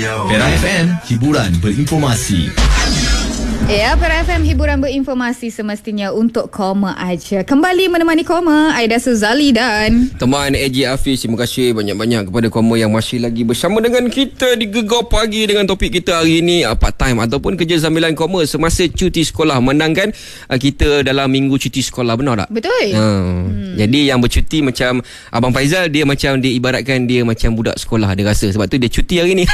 Perak FM, hiburan berinformasi. Ya, Perak FM, hiburan berinformasi semestinya untuk Koma aja. Kembali menemani Koma, Aida Suzali dan teman AJ Hafiz. Terima kasih banyak-banyak kepada Koma yang masih lagi bersama dengan kita di Gegar Pagi dengan topik kita hari ini, part time ataupun kerja sambilan Koma semasa cuti sekolah. Menangkan kita dalam minggu cuti sekolah, benar tak? betul. Jadi yang bercuti macam Abang Faizal, dia macam diibaratkan dia macam budak sekolah, dia rasa. Sebab tu dia cuti hari ni.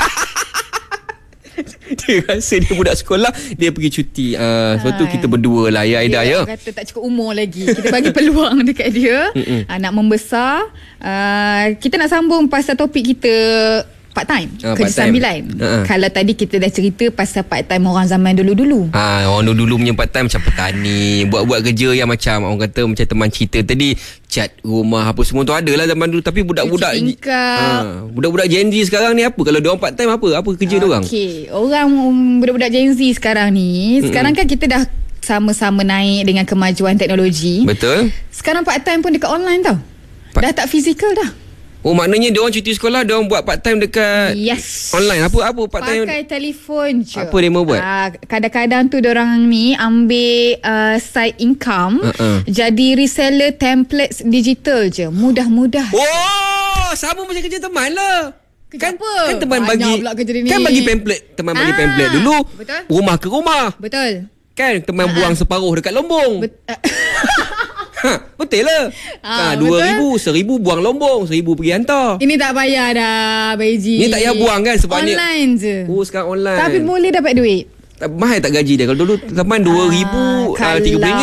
Dia rasa dia budak sekolah, dia pergi cuti. Sebab tu kita berdua lah ya, Aida ya. Kata tak cukup umur lagi, kita bagi peluang dekat dia nak membesar. Kita nak sambung pasal topik kita part time, kerja sambilan. Kalau tadi kita dah cerita pasal part time orang zaman dulu-dulu. Orang dulu punya part time macam petani, buat-buat kerja yang macam orang kata macam teman cerita tadi, cat rumah apa semua tu ada lah zaman dulu. Tapi budak-budak budak-budak Gen Z sekarang ni apa? Kalau diorang part time apa kerja diorang? Okey, orang budak-budak Gen Z sekarang ni, sekarang kan kita dah sama-sama naik dengan kemajuan teknologi. Betul. Sekarang part time pun dekat online tau. Dah tak fizikal dah. Oh, maknanya diorang cuti sekolah, diorang buat part time dekat online. Apa part time? Pakai telefon je. Apa dia mau buat? Kadang-kadang tu diorang ni ambil side income, jadi reseller templates digital je. Mudah-mudah. Oh, sama macam kerja teman lah. Kan teman bagi pamphlet. Teman bagi pamphlet dulu. Betul. Rumah ke rumah. Betul. Kan teman buang separuh dekat lombong. Betul lah. 2,000, 1,000 buang lombong, 1,000 pergi hantar. Ini tak payar dah, Baiji. Ni tak payah buang kan sebab online je. Oh, sekarang online. Tapi boleh dapat duit. Mahal tak gaji dia? Kalau dulu zaman 2,000, RM3.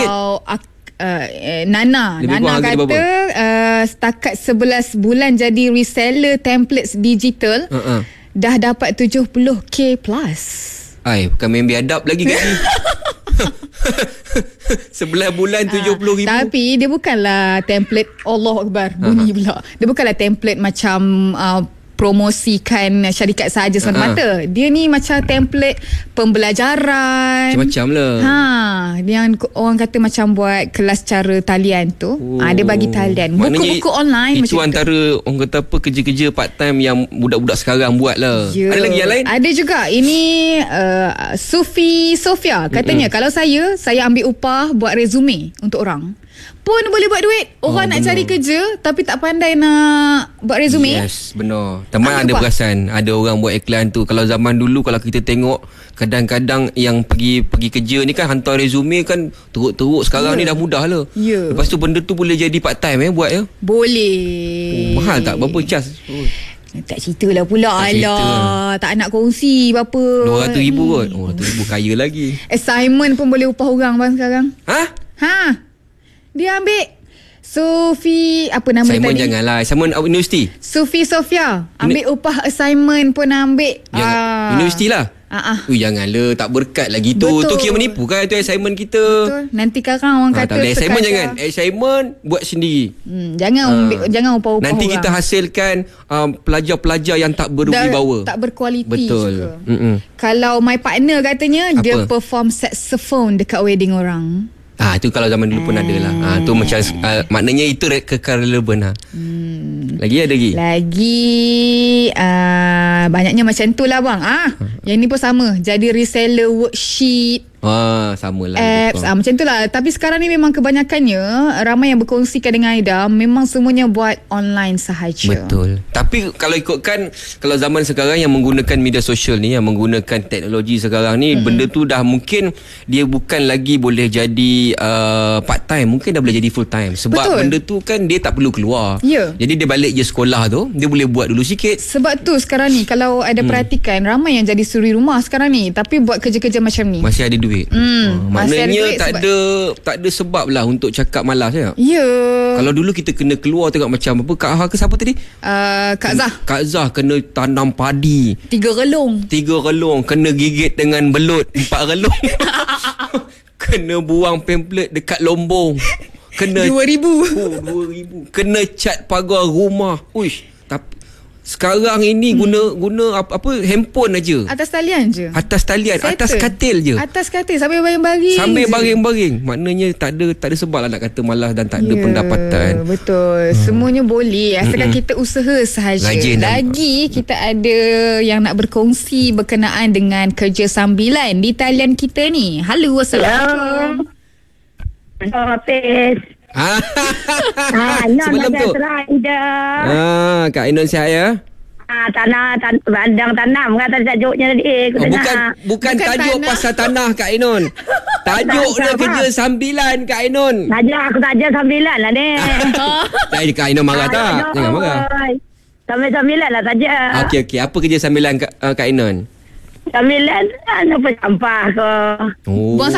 Nana kata setakat 11 bulan jadi reseller templates digital, dah dapat 70k plus. Bukan main biadab lagi gaji. 11 bulan 70,000. Tapi dia bukanlah template Allah Akbar bunyi pula. Dia bukanlah template macam promosikan syarikat sahaja semata-mata. Dia ni macam template pembelajaran macam-macam lah. Yang orang kata macam buat kelas cara talian tu. Dia bagi talian. Buku-buku online itu macam antara tu. orang kata apa, kerja-kerja part time yang budak-budak sekarang buat lah. Ada lagi yang lain? Ada juga. Ini Sufi Sofia katanya, kalau saya ambil upah buat resume untuk orang pun boleh buat duit. Orang nak cari kerja tapi tak pandai nak buat resume. Yes, benar. Teman ada perasan, ada orang buat iklan tu. Kalau zaman dulu, kalau kita tengok, kadang-kadang yang pergi kerja ni kan hantar resume kan teruk-teruk. Sekarang ni dah mudah lah. Lepas tu benda tu boleh jadi part time buat ya. Boleh. Mahal tak? Berapa cas? Tak ceritalah pula. Tak nak kongsi berapa. 200,000 kot. 200,000 kaya lagi. Assignment pun boleh upah orang bang sekarang. Dia ambil Sufi, apa nama assignment tadi? Janganlah assignment universiti. Sufi Sofia ambil upah assignment pun ambil. Universiti lah. Janganlah, tak berkat lagi tu. Betul. Tu kira menipu kan tu assignment kita. Betul. Nanti sekarang orang kata tak boleh assignment jangan. Assignment buat sendiri. Jangan upah-upah nanti orang. kita hasilkan pelajar-pelajar yang tak berwibawa. Tak berkualiti. Betul. Kalau my partner katanya dia perform saxophone dekat wedding orang. Itu kalau zaman dulu pun ada lah. Tu macam maknanya itu kekal relevan lah. Lagi ada lagi? Banyaknya macam tu lah bang. Yang ni pun sama. Jadi reseller worksheet, sama lah apps, macam tu lah. Tapi sekarang ni memang kebanyakannya ramai yang berkongsikan dengan Aida, memang semuanya buat online sahaja. Betul. Tapi kalau ikutkan, kalau zaman sekarang yang menggunakan media sosial ni, yang menggunakan teknologi sekarang ni, benda tu dah mungkin dia bukan lagi boleh jadi part time, mungkin dah boleh jadi full time. Sebab benda tu kan dia tak perlu keluar. Jadi dia balik je sekolah tu, dia boleh buat dulu sikit. Sebab tu sekarang ni kalau ada perhatikan, ramai yang jadi suri rumah sekarang ni, tapi buat kerja-kerja macam ni masih ada duit. Maknanya tak ada sebab lah untuk cakap malas ya. Kalau dulu kita kena keluar tengok macam apa, Kak Ha ke siapa tadi? Kak Zah kena tanam padi 3 relung, kena gigit dengan belut 4 relung. Kena buang pamphlet dekat lombong, kena 2,000. Kena cat pagar rumah. Tapi sekarang ini guna apa handphone aja. Atas talian je. Atas talian, Settle. atas katil je. Atas katil sambil baring-baring. Sambil je. baring-baring. Maknanya tak ada sebab lah nak kata malas dan tak ada pendapatan. Betul. Semuanya boleh asalkan kita usaha sahaja. Rajin. Lagi kita ada yang nak berkongsi berkenaan dengan kerja sambilan di talian kita ni. Halo, assalamualaikum. Hafiz. Semalam tu. Kak Ainon sihat ya? Bandang tanam kata tajuknya tadi. Bukan tajuk tanah. pasal tanah Kak Ainon. Tajuk dia kerja sambilan Kak Ainon. Aku saja sambilan lah ni. Jadi Kak Ainon marah tak? Jangan marah. Sambil-sambilan lah saja. Okey. Apa kerja sambilan Kak Ainon? Sambilan apa sampah ke. Oh. Buang